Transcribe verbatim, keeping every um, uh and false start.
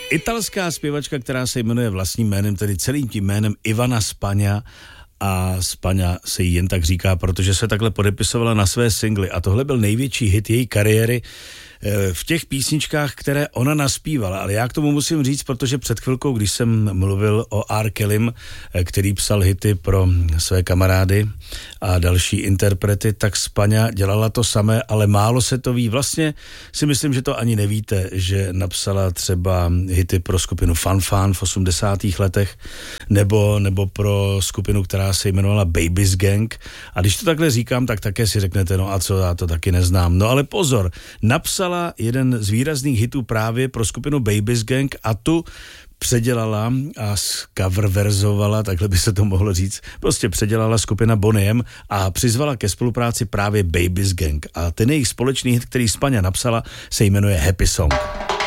Italská zpěvačka, která se jmenuje vlastním jménem, tedy celým tím jménem Ivana Spagna, a Spagna se jí jen tak říká, protože se takhle podepisovala na své singly a tohle byl největší hit její kariéry v těch písničkách, které ona naspívala. Ale já k tomu musím říct, protože před chvilkou, když jsem mluvil o R. Kellym, který psal hity pro své kamarády a další interprety, tak Spagna dělala to samé, ale málo se to ví. Vlastně si myslím, že to ani nevíte, že napsala třeba hity pro skupinu Fun Fun v osmdesátých letech, nebo, nebo pro skupinu, která se jmenovala Baby's Gang. A když to takhle říkám, tak také si řeknete, no a co, já to taky neznám. No ale pozor, napsala jeden z výrazných hitů právě pro skupinu Baby's Gang a tu předělala a coververzovala, takhle by se to mohlo říct, prostě předělala skupina Boney M a přizvala ke spolupráci právě Baby's Gang. A ten jejich společný hit, který Spagna napsala, se jmenuje Happy Song.